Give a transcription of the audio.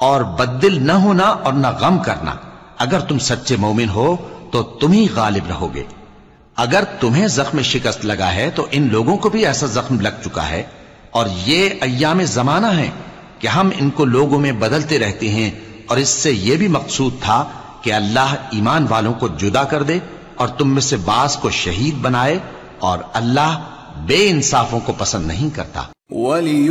और बद्दिल न होना और न गम करना। अगर तुम सच्चे मोमिन हो तो तुम ही गालिब रहोगे। अगर तुम्हें जख्म शिकस्त लगा है तो इन लोगों को भी ऐसा जख्म लग चुका है, और ये अय्याम जमाना है कि हम इनको लोगों में बदलते रहते हैं। और इससे यह भी मकसूद था कि अल्लाह ईमान वालों को जुदा कर दे और तुम में से बास को शहीद बनाए, और अल्लाह बेइंसाफों को पसंद नहीं करता।